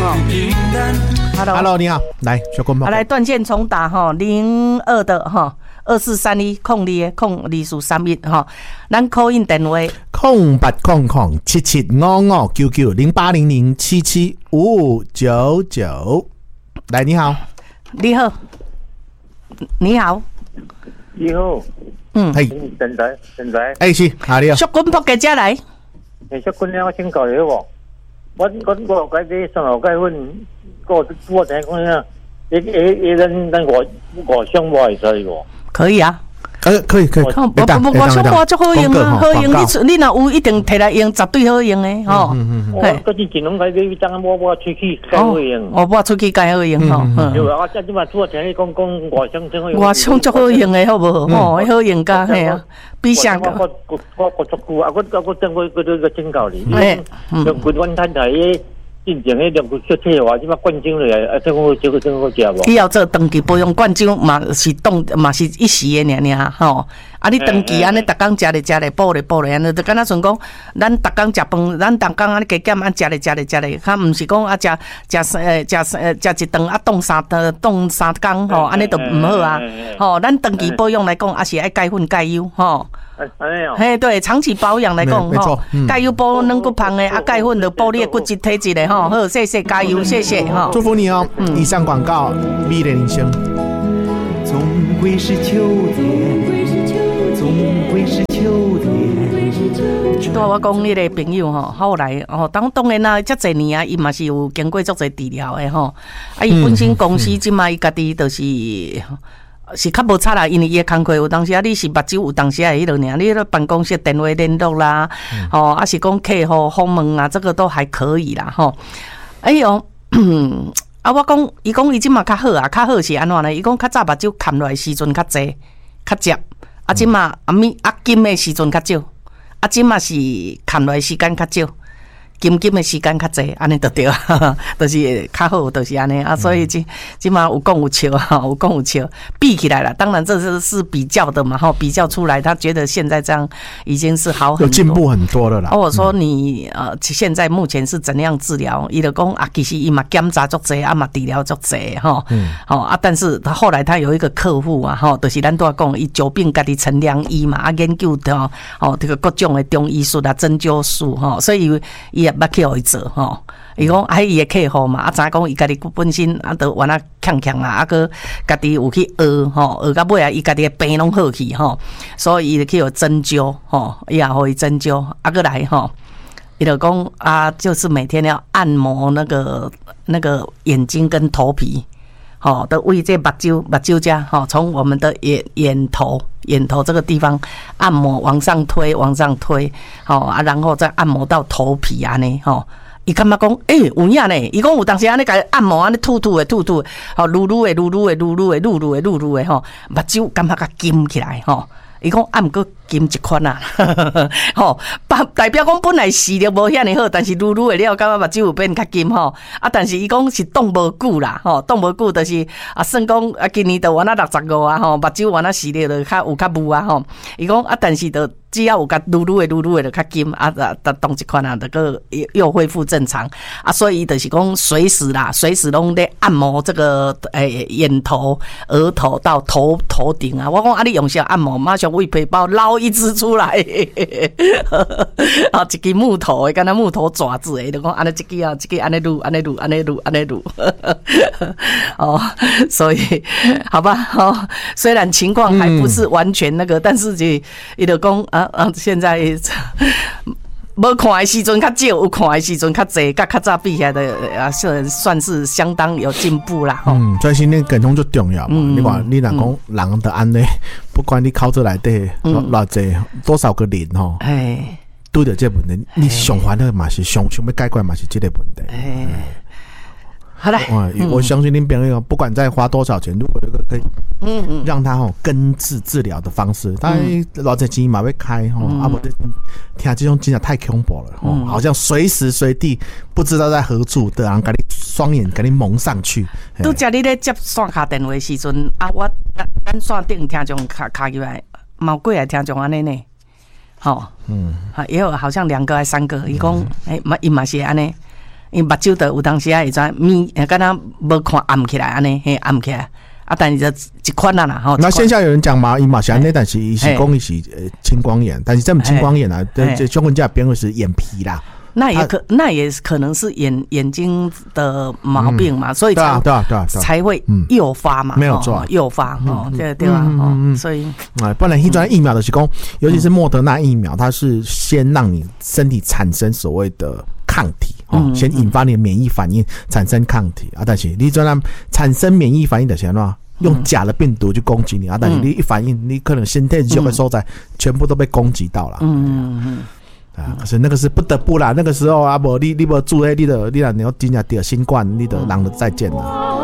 哈。Hello， 你好，来小坤来断线重打哈，02的哈2431020231哈，咱 call in 电话 0800775599，来你好， 你好，你好， 你好，现在， 是哪里啊？ 小坤仆嘅家来， 小坤我请教你好无？我嗰啲上楼街阮我听讲呀，咱外商外使个， 可以啊。 可以， 我想话足好用啊，好用。你若有一定摕来用，绝对好用诶，吼。 嗰啲金融嗰啲，等我出去介好用。 我出去介好用吼。 对啊，我即嘛做听你讲外商真好用。 外商足好用诶，好无？吼，好用噶，系啊。比上个。 我足久啊，我等我个请教你。用滚温摊台。进前迄两个小车话，即马灌酒来，这个食无？ 你要做长期保养灌酒嘛是嘛是一时的尔吼。啊，你长期安尼，逐工食咧，补咧，安尼就敢若像讲，咱逐工食饭，咱逐工安尼加减安食咧，较毋是讲啊食一顿啊冻三工吼，安尼就毋好啊。吼，咱长期保养来讲，也是爱钙粉钙油吼。嘿，对，长期保养来讲吼，钙油补软骨胖的，啊钙粉就补你的骨质体质的吼。好，谢谢加油，谢谢吼。 祝福你哦。以上广告，美丽人生。 总归是秋天，总归是秋天。 对我讲，你个朋友吼，后来吼，当然啦，遮侪年啊，伊嘛是有经过足侪治疗的吼。啊，伊本身公司即卖伊家己就是较无差啦，因为伊的工课有当时啊，你是目睭有当时啊，迄落尔，你咧办公室电话联络啦，吼，啊是讲客户访问啊，这个都还可以啦，吼。哎呦。啊，我讲，伊讲伊即嘛较好啊，较好是安怎呢？伊讲较早目睭看落来时阵较济、较接，啊即嘛金的时阵较少，啊即嘛是看落来时间较少，金的时间较济，安尼就对啊，就是较好，就是安尼啊，所以即嘛有讲有笑哈，有讲有笑，比起来了，当然这是比较的嘛，哈，比较出来，他觉得现在这样已经是好很多， 有进步很多了啦。 我说你现在目前是怎样治疗？伊就讲啊，其实伊嘛检查足济，啊嘛治疗足济，哈，啊，但是他后来他有一个客户啊，哈，就是咱都讲伊久病家己陈良医嘛，啊研究的这个各种的中医术啊、针灸术哈，所以伊也捌去互伊做吼。伊讲啊，伊的客户嘛，啊，知影讲伊家己本身啊，都原来强啊，啊个家己有去学吼，学到尾啊，伊家己的病拢好去吼，所以伊就去互针灸吼，伊也互伊针灸，啊个来吼，伊就讲啊，就是每天要按摩那个眼睛跟头皮。好的，为这目睭家，好，从我们的眼头这个地方按摩往上推，好啊，然后再按摩到头皮啊呢，吼，伊感觉讲，有影呢，伊讲有当时安尼甲按摩安尼吐的，好，撸的，吼，目睭感觉较金起来，吼。伊讲啊，毋过金一款啊，吼，代表讲本来视力无遐尼好，但是愈的了，感觉目睭有变较金吼。啊，但是伊讲是冻无久啦，吼，冻无久就是啊，算讲啊，今年就完了65啊，吼，目睭完了视力就较有较雾啊，吼。伊讲啊，但是就只要有甲愈的就较金啊，冻一款啊，就个又恢复正常啊，所以就是讲随时拢咧按摩这个眼头、额头到头顶啊。我讲啊，你用啥按摩，马上胃皮包捞一只出来，啊，一支木头的，敢若木头爪子的，就讲安尼一支安尼撸，哦，所以好吧，哦，虽然情况还不是完全那个，但是伊就讲啊，现在无看的时阵较少，有看的时阵较济，甲较早比起来的啊，算是相当有进步啦。 专心练健康最重要嘛。你看，你若讲人的安尼，不管你口子内底偌济多少个人吼，拄着这问题，你上烦的嘛是想要解决嘛是这个问题。 好嘞， 我相信您朋友不管再花多少钱，如果有一个可以让他根治疗的方式，他偌济钱嘛要开吼，啊无听这种真的太恐怖了，好像随时随地不知道在何处的人给你双眼给你蒙上去。 拄则你咧接线卡电话时阵啊，咱线顶听众卡入来，嘛有过来听众安尼呢，吼，也有好像2个还3个，伊讲伊嘛是安尼。 因目睭的有当时会知咪，敢若无看暗起来安尼，嘿暗起来。啊，但是就一款啦吼。 那线下有人讲嘛，伊嘛是安尼，但是伊是讲伊是青光眼，但是这么青光眼啊，这中文叫变为是眼皮啦。那也可能是眼睛的毛病嘛，所以才会诱发嘛， 没有错， 诱发对吧？所以不然迄种疫苗的是讲，尤其是莫德纳疫苗，它是先让你身体产生所谓的抗体，先引发你的免疫反应，产生抗体啊。但是你这样产生免疫反应的时候，用假的病毒去攻击你啊，但是你一反应，你可能身体就会所在全部都被攻击到了。可是那个是不得不啦，那个时候啊，无你无注意，你若你要真正得新冠，你就人就再见了。